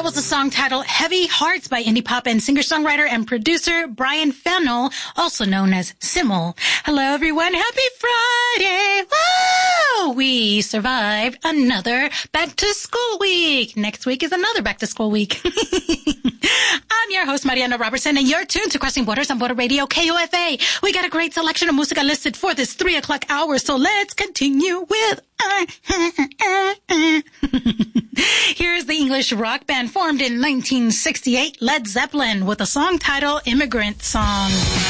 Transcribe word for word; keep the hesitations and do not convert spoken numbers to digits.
That was the song titled Heavy Hearts by indie pop and singer-songwriter and producer Brian Fennell, also known as Simmel. Hello, everyone. Happy Friday. Woo! We survived another back-to-school week. Next week is another back-to-school week. I'm your host, Mariana Robertson, and you're tuned to Crossing Borders on Border Radio, K O F A. We got a great selection of music listed for this three o'clock hour, so let's continue with... Here's the English rock band formed in nineteen sixty-eight, Led Zeppelin, with a song titled Immigrant Song.